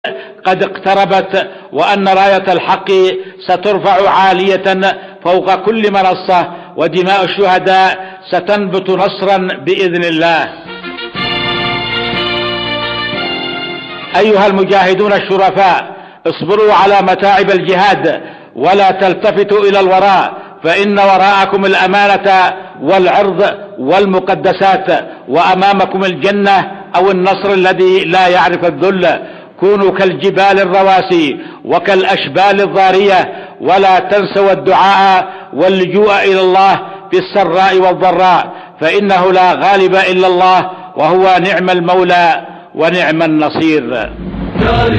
قد اقتربت، وأن راية الحق سترفع عالية فوق كل منصة، ودماء الشهداء ستنبت نصرا بإذن الله. أيها المجاهدون الشرفاء، اصبروا على متاعب الجهاد ولا تلتفتوا إلى الوراء، فإن وراءكم الأمانة والعرض والمقدسات، وأمامكم الجنة أو النصر الذي لا يعرف الذل. كونوا كالجبال الرواسي وكالأشبال الضارية، ولا تنسوا الدعاء واللجوء إلى الله في السراء والضراء، فإنه لا غالب إلا الله، وهو نعم المولى ونعم النصير.